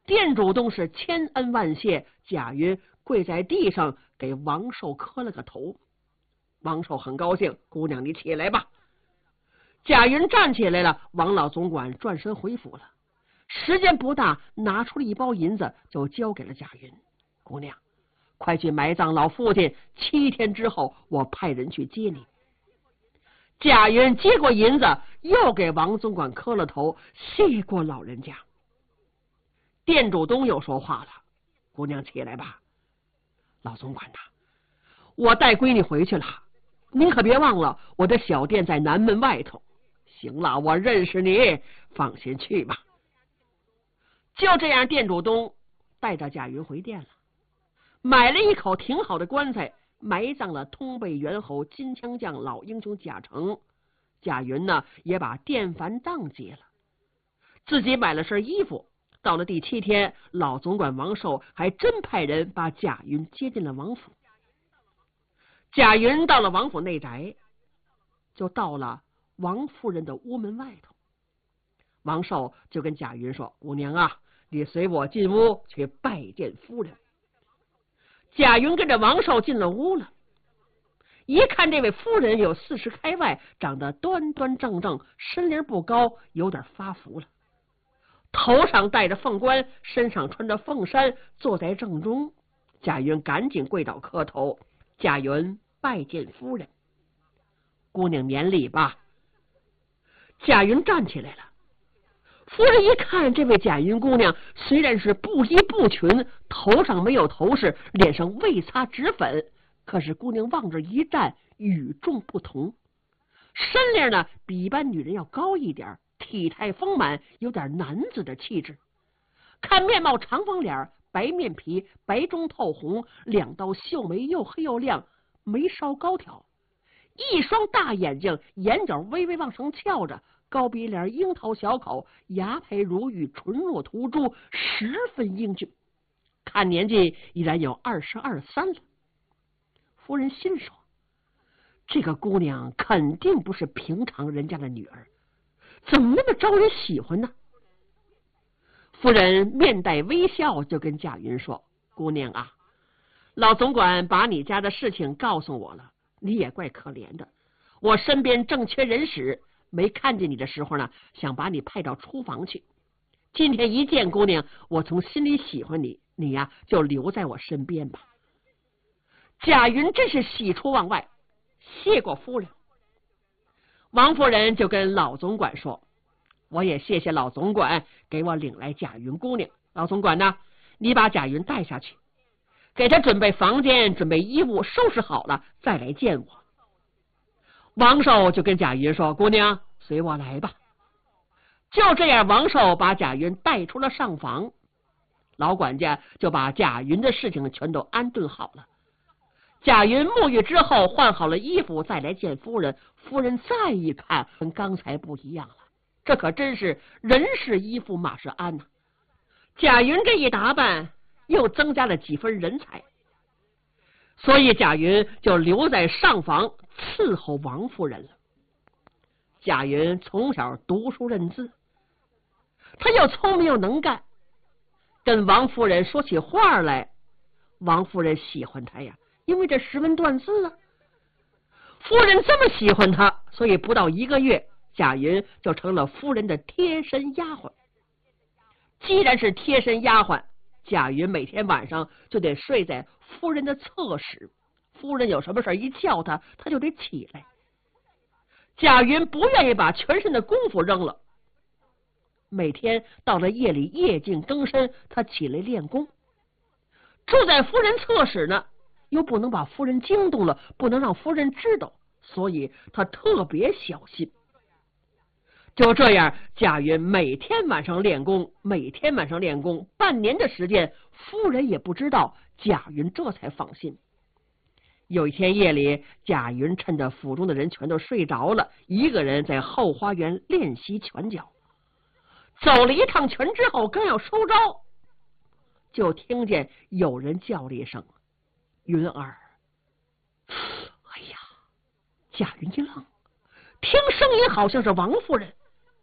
店主都是千恩万谢，贾云跪在地上给王寿磕了个头。王寿很高兴，姑娘你起来吧。贾云站起来了，王老总管转身回府了。时间不大，拿出了一包银子就交给了贾云。姑娘，快去埋葬老父亲，7天之后我派人去接你。贾云接过银子，又给王总管磕了头，谢过老人家。店主东又说话了，姑娘起来吧。老总管呐，我带闺女回去了，您可别忘了我的小店在南门外头。行了，我认识你，放心去吧。就这样，店主东带着贾云回店了，买了一口挺好的棺材，埋葬了通背猿猴金枪将老英雄贾成。贾云呢，也把店凡账结了，自己买了身衣服。到了第7天，老总管王寿还真派人把贾云接进了王府。贾云到了王府内宅，就到了王夫人的屋门外头。王寿就跟贾云说：“姑娘啊，你随我进屋去拜见夫人。”贾云跟着王寿进了屋了。一看这位夫人有40开外，长得端端正正，身龄不高，有点发福了。头上戴着凤冠，身上穿着凤衫，坐在正中。贾云赶紧跪倒磕头：“贾云拜见夫人。”姑娘免礼吧。贾云站起来了。夫人一看这位贾云姑娘，虽然是布衣不裙，头上没有头饰，脸上未擦脂粉，可是姑娘往这一站，与众不同。身量呢，比一般女人要高一点，体态丰满，有点男子的气质。看面貌长方脸，白面皮，白中透红，2道秀眉又黑又亮，眉梢高挑，一双大眼睛，眼角微微往上翘着，高鼻梁，樱桃小口，牙白如玉，唇若涂朱，十分英俊。看年纪已然有22、23了。夫人心说，这个姑娘肯定不是平常人家的女儿，怎么那么招人喜欢呢？夫人面带微笑，就跟贾云说：“姑娘啊，老总管把你家的事情告诉我了，你也怪可怜的。我身边正缺人使，没看见你的时候呢，想把你派到厨房去。今天一见姑娘，我从心里喜欢你，你呀就留在我身边吧。”贾云真是喜出望外，谢过夫人。王夫人就跟老总管说：“我也谢谢老总管给我领来贾云姑娘。老总管呢，你把贾云带下去，给他准备房间，准备衣物，收拾好了再来见我。”王寿就跟贾云说：“姑娘，随我来吧。”就这样，王寿把贾云带出了上房。老管家就把贾云的事情全都安顿好了。贾云沐浴之后，换好了衣服，再来见夫人。夫人再一看，跟刚才不一样了，这可真是人是衣服，马是鞍呐。贾云这一打扮，又增加了几分人才，所以贾云就留在上房伺候王夫人了。贾云从小读书认字，他又聪明又能干，跟王夫人说起话来，王夫人喜欢他呀，因为这识文断字啊。夫人这么喜欢他，所以不到1个月，贾云就成了夫人的贴身丫鬟。既然是贴身丫鬟，贾云每天晚上就得睡在夫人的侧室，夫人有什么事一叫他，他就得起来。贾云不愿意把全身的功夫扔了，每天到了夜里夜静更深，他起来练功。住在夫人侧室呢，又不能把夫人惊动了，不能让夫人知道，所以他特别小心。就这样，贾云每天晚上练功，每天晚上练功，半年的时间，夫人也不知道，贾云这才放心。有一天夜里，贾云趁着府中的人全都睡着了，一个人在后花园练习拳脚。走了一趟拳之后，刚要收招，就听见有人叫了一声：“云儿！”哎呀，贾云一愣，听声音好像是王夫人。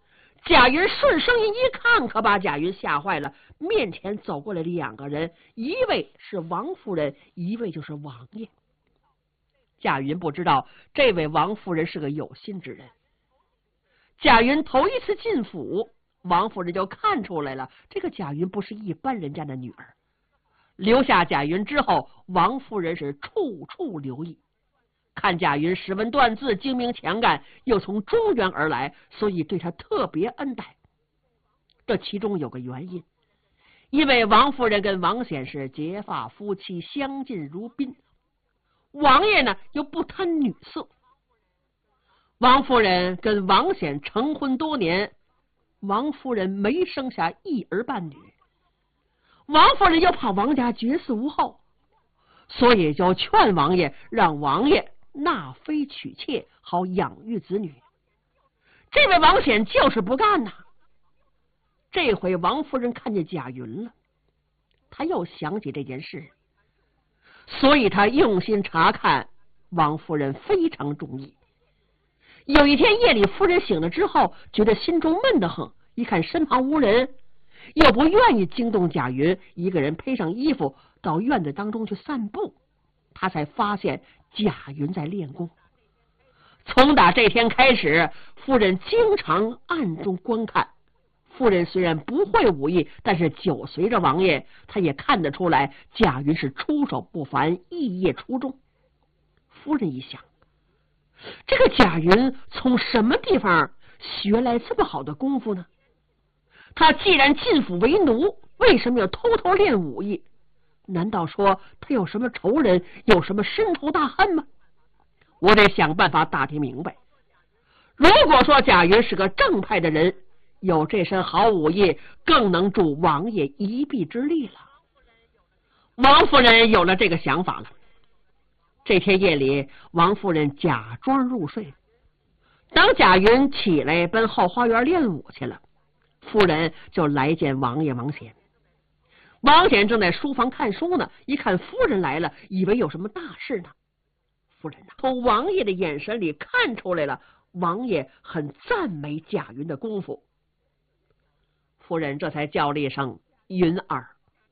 贾云顺声音一看，可把贾云吓坏了。面前走过来2个人，一位是王夫人，一位就是王爷。贾云不知道这位王夫人是个有心之人。贾云头一次进府，王夫人就看出来了，这个贾云不是一般人家的女儿。留下贾云之后，王夫人是处处留意，看贾云识文断字，精明强干，又从中原而来，所以对他特别恩待。这其中有个原因，因为王夫人跟王显是结发夫妻，相敬如宾。王爷呢又不贪女色，王夫人跟王显成婚多年，王夫人没生下一儿半女，王夫人又怕王家绝嗣无后，所以就劝王爷让王爷纳妃娶妾，好养育子女。这位王显就是不干呐。这回王夫人看见贾云了，他又想起这件事，所以他用心查看，王夫人非常中意。有一天夜里，夫人醒了之后，觉得心中闷得很，一看身旁无人，又不愿意惊动贾云，一个人披上衣服到院子当中去散步，他才发现贾云在练功。从打这天开始，夫人经常暗中观看。夫人虽然不会武艺，但是久随着王爷，他也看得出来贾云是出手不凡，艺业出众。夫人一想，这个贾云从什么地方学来这么好的功夫呢？他既然进府为奴，为什么要偷偷练武艺？难道说他有什么仇人，有什么深仇大恨吗？我得想办法打听明白。如果说贾云是个正派的人，有这身好武艺，更能助王爷一臂之力了。王夫人有了这个想法了。这天夜里，王夫人假装入睡，当贾云起来奔后花园练武去了，夫人就来见王爷王显。王显正在书房看书呢，一看夫人来了，以为有什么大事呢。夫人从王爷的眼神里看出来了，王爷很赞美贾云的功夫。夫人这才叫了一声云儿。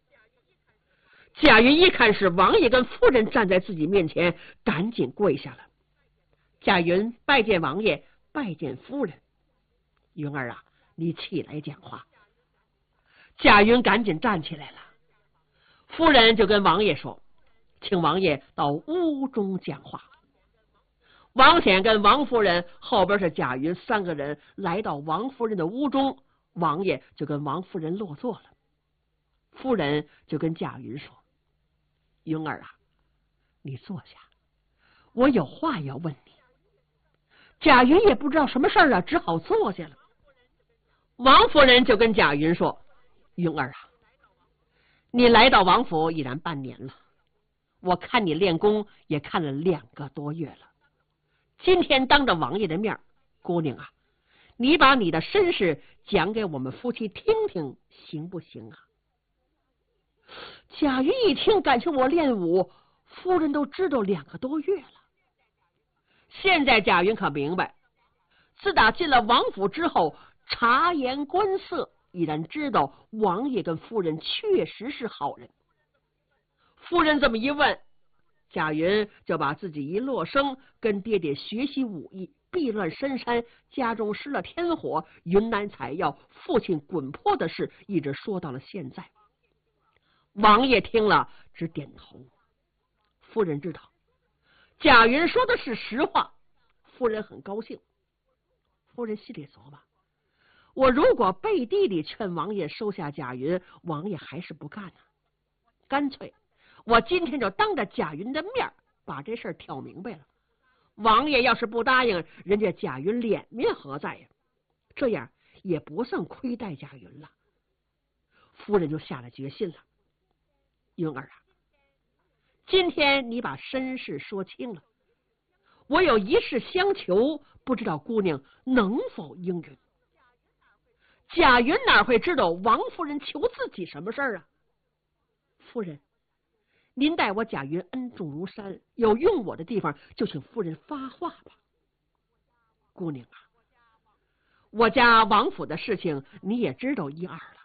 贾云一看是王爷跟夫人站在自己面前，赶紧跪下了。贾云拜见王爷，拜见夫人。云儿啊，你起来讲话。贾云赶紧站起来了。夫人就跟王爷说，请王爷到屋中讲话。王显跟王夫人后边是贾云3个人来到王夫人的屋中，王爷就跟王夫人落座了。夫人就跟贾云说，云儿啊，你坐下，我有话要问你。贾云也不知道什么事啊，只好坐下了。王夫人就跟贾云说，云儿啊，你来到王府已然半年了，我看你练功也看了2个多月了。今天当着王爷的面，姑娘啊，你把你的身世讲给我们夫妻听听，行不行啊？贾云一听，感情我练武，夫人都知道2个多月了。现在贾云可明白，自打进了王府之后，察言观色，已然知道王爷跟夫人确实是好人。夫人这么一问，贾云就把自己一落生跟爹爹学习武艺，避乱深山，家中失了天火，云南采药，父亲滚坡的事，一直说到了现在。王爷听了只点头。夫人知道贾云说的是实话，夫人很高兴。夫人心里琢磨，我如果背地里劝王爷收下贾云，王爷还是不干呢。干脆我今天就当着贾云的面把这事挑明白了。王爷要是不答应，人家贾云脸面何在呀？这样也不算亏待贾云了。夫人就下了决心了。云儿啊，今天你把身世说清了，我有一事相求，不知道姑娘能否应允。贾云哪会知道王夫人求自己什么事啊？夫人，您待我贾云恩重如山，有用我的地方就请夫人发话吧。姑娘啊， 我家王府的事情你也知道一二了。